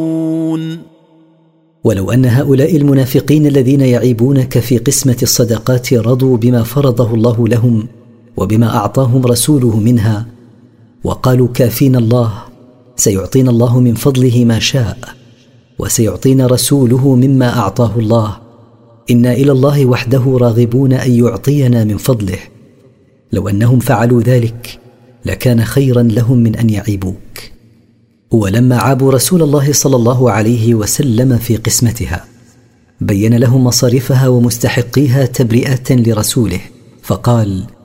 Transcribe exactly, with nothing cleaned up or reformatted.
ولو أن هؤلاء المنافقين الذين يعيبونك في قسمة الصدقات رضوا بما فرضه الله لهم وبما أعطاهم رسوله منها وقالوا كافينا الله، سيعطينا الله من فضله ما شاء وسيعطينا رسوله مما أعطاه الله، إنا إلى الله وحده راغبون أن يعطينا من فضله، لو أنهم فعلوا ذلك لكان خيرا لهم من أن يعيبوك. ولما عابوا رسول الله صلى الله عليه وسلم في قسمتها بين لهم مصارفها ومستحقيها تبرئة لرسوله، فقال: